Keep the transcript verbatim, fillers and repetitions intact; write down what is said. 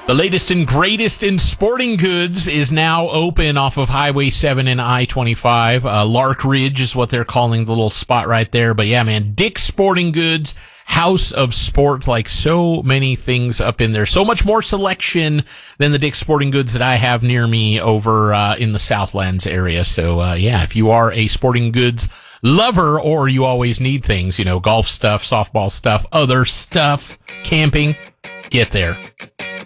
The latest and greatest in sporting goods is now open off of Highway seven and I twenty-five. Uh, Lark Ridge is what they're calling the little spot right there. But yeah, man, Dick's Sporting Goods, House of Sport, like so many things up in there. So much more selection than the Dick's Sporting Goods that I have near me over uh, in the Southlands area. So uh, yeah, if you are a sporting goods lover or you always need things, you know, golf stuff, softball stuff, other stuff, camping, get there.